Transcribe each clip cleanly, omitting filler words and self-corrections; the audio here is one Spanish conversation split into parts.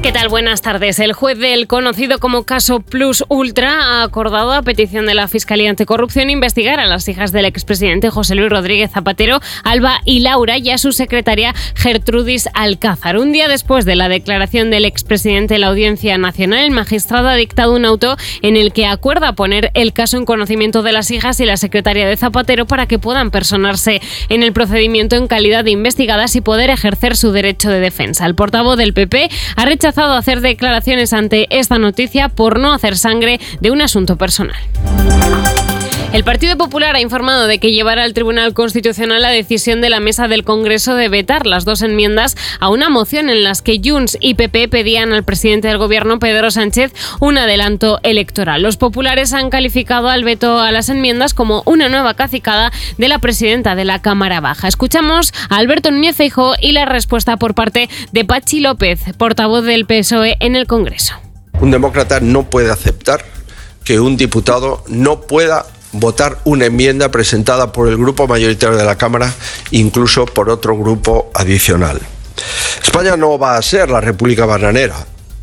¿Qué tal? Buenas tardes. El juez del conocido como caso Plus Ultra ha acordado, a petición de la Fiscalía Anticorrupción, investigar a las hijas del expresidente José Luis Rodríguez Zapatero, Alba y Laura, y a su secretaria Gertrudis Alcázar. Un día después de la declaración del expresidente en la Audiencia Nacional, el magistrado ha dictado un auto en el que acuerda poner el caso en conocimiento de las hijas y la secretaria de Zapatero para que puedan personarse en el procedimiento en calidad de investigadas y poder ejercer su derecho de defensa. El portavoz del PP ha rechazado hacer declaraciones ante esta noticia por no hacer sangre de un asunto personal. El Partido Popular ha informado de que llevará al Tribunal Constitucional la decisión de la Mesa del Congreso de vetar las dos enmiendas a una moción en las que Junts y PP pedían al presidente del Gobierno, Pedro Sánchez, un adelanto electoral. Los populares han calificado al veto a las enmiendas como una nueva cacicada de la presidenta de la Cámara Baja. Escuchamos a Alberto Núñez Feijóo y la respuesta por parte de Patxi López, portavoz del PSOE en el Congreso. Un demócrata no puede aceptar que un diputado no pueda votar una enmienda presentada por el grupo mayoritario de la Cámara, incluso por otro grupo adicional. España no va a ser la república bananera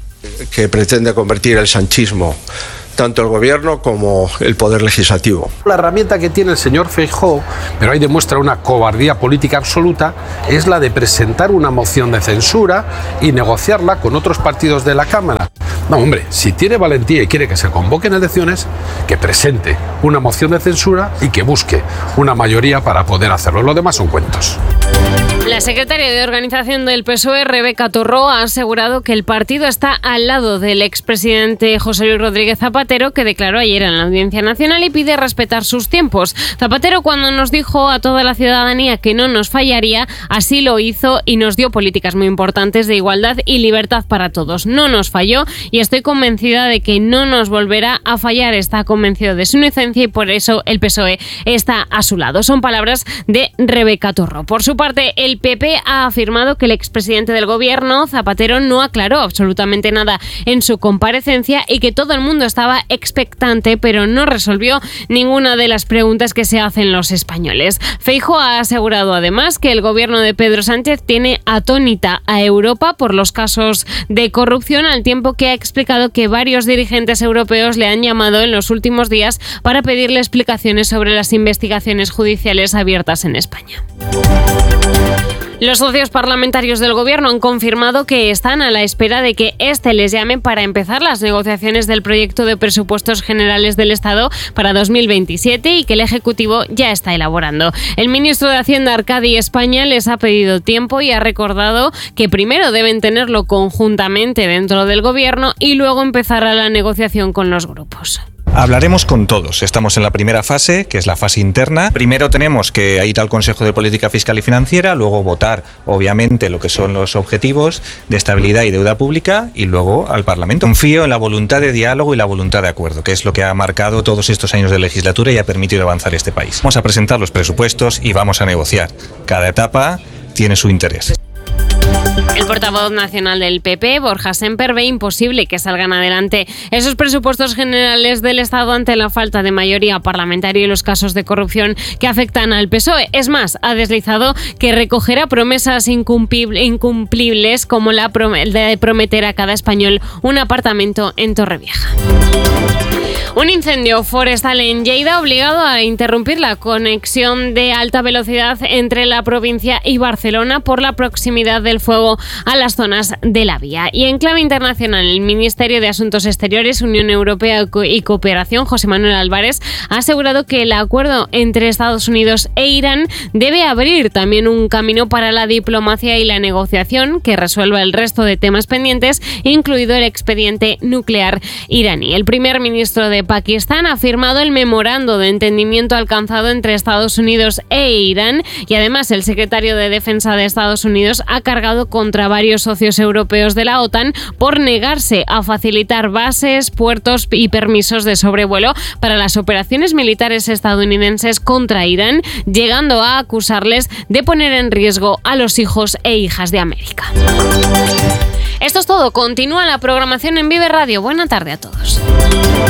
que pretende convertir el sanchismo, tanto el gobierno como el poder legislativo. La herramienta que tiene el señor Feijóo, pero ahí demuestra una cobardía política absoluta, es la de presentar una moción de censura y negociarla con otros partidos de la Cámara. No, hombre, si tiene valentía y quiere que se convoquen elecciones, que presente una moción de censura y que busque una mayoría para poder hacerlo. Lo demás son cuentos. La secretaria de Organización del PSOE, Rebeca Torró, ha asegurado que el partido está al lado del expresidente José Luis Rodríguez Zapatero, que declaró ayer en la Audiencia Nacional, y pide respetar sus tiempos. Zapatero, cuando nos dijo a toda la ciudadanía que no nos fallaría, así lo hizo y nos dio políticas muy importantes de igualdad y libertad para todos. No nos falló y estoy convencida de que no nos volverá a fallar. Está convencido de su inocencia y por eso el PSOE está a su lado. Son palabras de Rebeca Torró. Por su parte, el PP ha afirmado que el expresidente del Gobierno, Zapatero, no aclaró absolutamente nada en su comparecencia y que todo el mundo estaba expectante, pero no resolvió ninguna de las preguntas que se hacen los españoles. Feijóo ha asegurado además que el gobierno de Pedro Sánchez tiene atónita a Europa por los casos de corrupción, al tiempo que ha explicado que varios dirigentes europeos le han llamado en los últimos días para pedirle explicaciones sobre las investigaciones judiciales abiertas en España. Los socios parlamentarios del Gobierno han confirmado que están a la espera de que éste les llame para empezar las negociaciones del proyecto de presupuestos generales del Estado para 2027 y que el Ejecutivo ya está elaborando. El ministro de Hacienda, Arcadi España, les ha pedido tiempo y ha recordado que primero deben tenerlo conjuntamente dentro del Gobierno y luego empezará la negociación con los grupos. Hablaremos con todos. Estamos en la primera fase, que es la fase interna. Primero tenemos que ir al Consejo de Política Fiscal y Financiera, luego votar, obviamente, lo que son los objetivos de estabilidad y deuda pública, y luego al Parlamento. Confío en la voluntad de diálogo y la voluntad de acuerdo, que es lo que ha marcado todos estos años de legislatura y ha permitido avanzar este país. Vamos a presentar los presupuestos y vamos a negociar. Cada etapa tiene su interés. El portavoz nacional del PP, Borja Semper, ve imposible que salgan adelante esos presupuestos generales del Estado ante la falta de mayoría parlamentaria y los casos de corrupción que afectan al PSOE. Es más, ha deslizado que recogerá promesas incumplibles como la de prometer a cada español un apartamento en Torrevieja. Un incendio forestal en Lleida ha obligado a interrumpir la conexión de alta velocidad entre la provincia y Barcelona por la proximidad del fuego a las zonas de la vía. Y en clave internacional, el Ministerio de Asuntos Exteriores, Unión Europea y Cooperación, José Manuel Álvarez, ha asegurado que el acuerdo entre Estados Unidos e Irán debe abrir también un camino para la diplomacia y la negociación que resuelva el resto de temas pendientes, incluido el expediente nuclear iraní. El primer ministro de Pakistán ha firmado el memorando de entendimiento alcanzado entre Estados Unidos e Irán y además el secretario de Defensa de Estados Unidos ha cargado contra varios socios europeos de la OTAN por negarse a facilitar bases, puertos y permisos de sobrevuelo para las operaciones militares estadounidenses contra Irán, llegando a acusarles de poner en riesgo a los hijos e hijas de América. Esto es todo. Continúa la programación en Vive Radio. Buena tarde a todos.